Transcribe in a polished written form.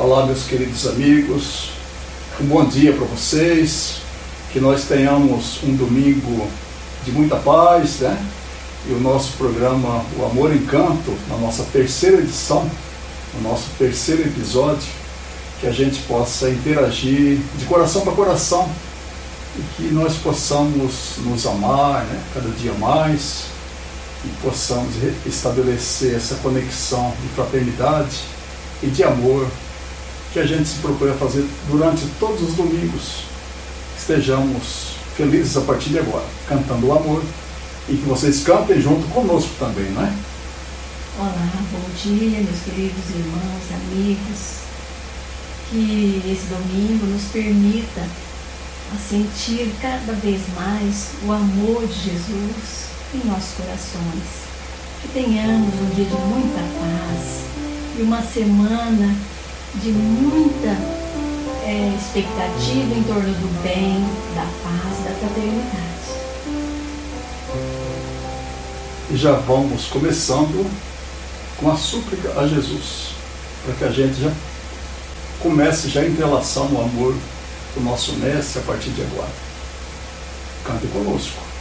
Olá, meus queridos amigos, um bom dia para vocês, que nós tenhamos um domingo de muita paz, né? E o nosso programa O Amor Encanto, na nossa terceira edição, no nosso terceiro episódio, que a gente possa interagir de coração para coração e que nós possamos nos amar, né? Cada dia mais, e possamos estabelecer essa conexão de fraternidade e de amor que a gente se propõe a fazer durante todos os domingos. Estejamos felizes a partir de agora, cantando o amor, e que vocês cantem junto conosco também, não é? Olá, bom dia, meus queridos irmãos, amigos. Que esse domingo nos permita a sentir cada vez mais o amor de Jesus em nossos corações. Que tenhamos um dia de muita paz e uma semana de muita expectativa em torno do bem, da paz, da fraternidade. E já vamos começando com a súplica a Jesus, para que a gente já comece já a entrelaçar no amor do nosso mestre a partir de agora. Cante conosco.